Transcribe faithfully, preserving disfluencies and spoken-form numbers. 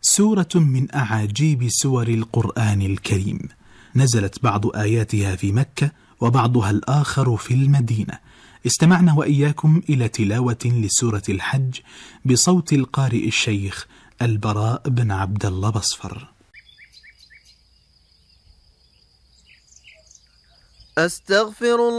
سورة من أعاجيب سور القرآن الكريم، نزلت بعض آياتها في مكة وبعضها الآخر في المدينة. استمعنا وإياكم إلى تلاوة لسورة الحج بصوت القارئ الشيخ البراء بن عبد الله بصفر. أستغفر